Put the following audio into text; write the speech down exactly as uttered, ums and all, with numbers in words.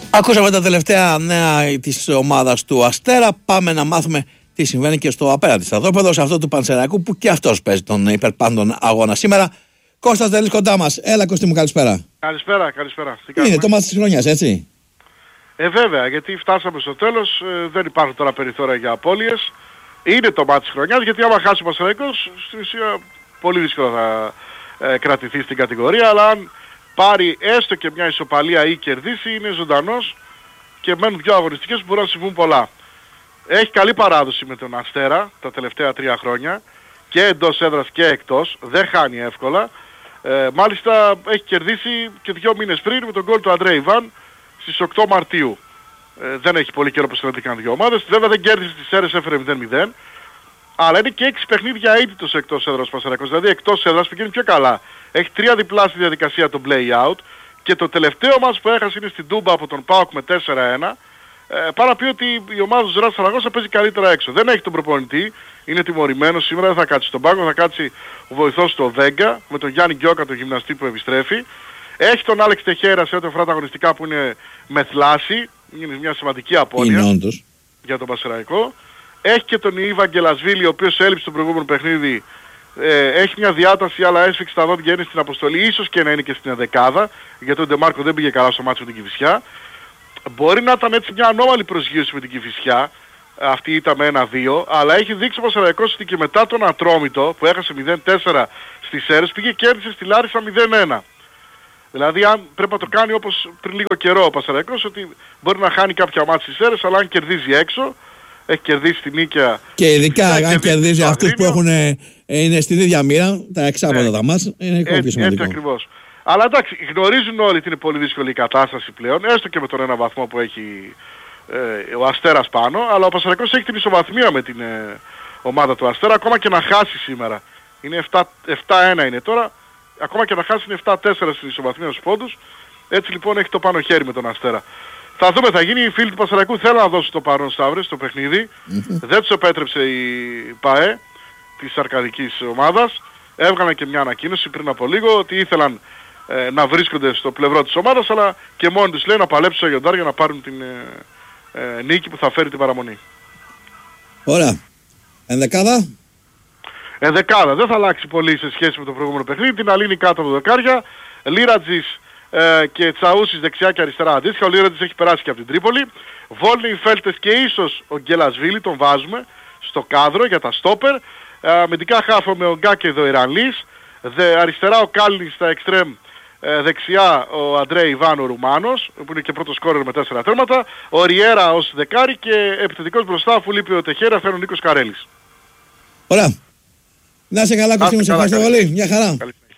Ακούσαμε τα τελευταία νέα της ομάδας του Αστέρα. Πάμε να μάθουμε τι συμβαίνει και στο απέναντι στρατόπεδο, σε αυτό του Πανσεραϊκού που και αυτός παίζει τον υπερπάντων αγώνα σήμερα. Κώστας Δελής κοντά μας. Έλα Κώστη μου, καλησπέρα. Καλησπέρα, καλησπέρα. Είναι το μάτς της χρονιάς, έτσι. Ε, βέβαια, γιατί φτάσαμε στο τέλος, ε, δεν υπάρχουν τώρα περιθώρια για απώλειες. Είναι το μάτς της χρονιάς, γιατί άμα χάσει ο Πανσεραϊκός, στην ουσία πολύ δύσκολα θα ε, κρατηθεί στην κατηγορία, αλλά αν πάρει έστω και μια ισοπαλία ή κερδίσει, είναι ζωντανός και μένουν δύο αγωνιστικές που μπορούν να συμβούν πολλά. Έχει καλή παράδοση με τον Αστέρα τα τελευταία τρία χρόνια, και εντός έδρας και εκτός, δεν χάνει εύκολα. Ε, μάλιστα έχει κερδίσει και δύο μήνες πριν με τον γκολ του Αντρέ Ιβάν στις οκτώ Μαρτίου. Ε, δεν έχει πολύ καιρό που συναντήκαν δύο ομάδες. Βέβαια δεν κέρδισε τις Σέρρες, έφερε μηδέν μηδέν. Αλλά είναι και έξι παιχνίδια αίτητος εκτός έδρας ο Πανσεραϊκός. Δηλαδή εκτός έδρας πηγαίνει πιο καλά. Έχει τρία διπλά στη διαδικασία το play out. Και το τελευταίο μας που έχασε είναι στην Τούμπα από τον ΠΑΟΚ με τέσσερα ένα. Ε, πάρα να πει ότι η ομάδα του Ζεράρ Σαραγώσα παίζει καλύτερα έξω. Δεν έχει τον προπονητή, είναι τιμωρημένος σήμερα, δεν θα κάτσει στον πάγκο, θα κάτσει ο βοηθός του Βέγκα με τον Γιάννη Γκιόκα, τον γυμναστή που επιστρέφει. Έχει τον Άλεξ Τεχέρα σε ό,τι αφορά τα αγωνιστικά που είναι με θλάση, είναι μια σημαντική απώλεια για τον Πανσεραϊκό. Έχει και τον Ιβα Γκελασβίλη, ο οποίος έλειψε στο προηγούμενο παιχνίδι. Ε, έχει μια διάταση, αλλά έσφιξε τα δόντια, είναι στην αποστολή, ίσως και να είναι και στην δεκάδα, γιατί ο Ντεμάρκο δεν πήγε καλά στο μάτσο με την Κηφισιά. Μπορεί να ήταν έτσι μια ανώμαλη προσγείωση με την Κηφισιά, αυτή ήταν με ένα δύο, αλλά έχει δείξει ο Πανσεραϊκός ότι και μετά τον Ατρόμητο που έχασε μηδέν τέσσερα στις Σέρρες πήγε και κέρδισε στη Λάρισα μηδέν ένα. Δηλαδή αν πρέπει να το κάνει όπως πριν λίγο καιρό ο Πανσεραϊκός, ότι μπορεί να χάνει κάποια μάτια στις Σέρρες, αλλά αν κερδίζει έξω, έχει κερδίσει την Νίκαια. Και ειδικά αν κερδίζει αυτούς που έχουν, είναι στην ίδια μοίρα, τα εξάποντα ναι. τα μάτς, είναι ακόμα πιο σημαντικό. Έτσι ακριβώς. Αλλά εντάξει, γνωρίζουν όλοι ότι είναι πολύ δύσκολη η κατάσταση πλέον, έστω και με τον ένα βαθμό που έχει ε, ο Αστέρας πάνω, αλλά ο Πανσεραϊκός έχει την ισοβαθμία με την ε, ομάδα του Αστέρα, ακόμα και να χάσει σήμερα. Είναι επτά ένα είναι τώρα, ακόμα και να χάσει είναι επτά τέσσερα στην ισοβαθμία στους πόντους, έτσι λοιπόν έχει το πάνω χέρι με τον Αστέρα. Θα δούμε, θα γίνει, οι φίλοι του Πανσεραϊκού θέλουν να δώσουν το παρόν Σταύρες στο παιχνίδι, mm-hmm. δεν τους επέτρεψε η ΠΑΕ της αρκαδικής ομάδας, έβγαλαν και μια ανακοίνωση πριν από λίγο ότι ήθελαν ε, να βρίσκονται στο πλευρό της ομάδας, αλλά και μόνοι τους λέει να παλέψουν στο Αγιοντάρ για να πάρουν την ε, ε, νίκη που θα φέρει την παραμονή. Ωραία. Ενδεκάδα. Ενδεκάδα. Δεν θα αλλάξει πολύ σε σχέση με το προηγούμενο παιχνίδι. Την Αλήνη κάτω από το δεκάρια. Λίρατζης ε, και Τσαούσης δεξιά και αριστερά αντίστοιχα. Ο Λίρατζης έχει περάσει και από την Τρίπολη. Βόλνοι, Φέλτες και ίσως ο Γκελασβίλη τον βάζουμε στο κάδρο για τα στόπερ. Ε, αμυντικά χάφο με ο Γκά και ο Ιρανλής. Δε, αριστερά ο Κάλλινς στα εξτρέμ. Ε, δεξιά ο Αντρέ Ιβάν ο Ρουμάνος, που είναι και πρώτος σκόρερ με τέσσερα τέρματα. Ο Ριέρα ως δεκάρι και επιθετικός μπροστά, αφού λείπει ο Τεχέρα, φέρνει ο Νίκος Καρέλης. Ωραία. Να είσαι καλά, Κωστή μου, σε ευχαριστώ πολύ. Μια χαρά. Καλή.